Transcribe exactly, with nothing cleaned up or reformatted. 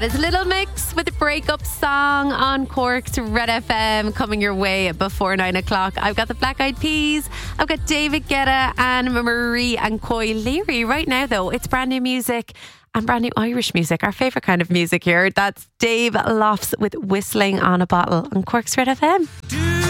That is Little Mix with a breakup song on Cork's Red F M coming your way before nine o'clock. I've got the Black Eyed Peas, I've got David Guetta, Anne Marie and Coy Leary. Right now though, it's brand new music and brand new Irish music, our favourite kind of music here. That's Dave Lofts with Whistling on a Bottle on Cork's Red F M.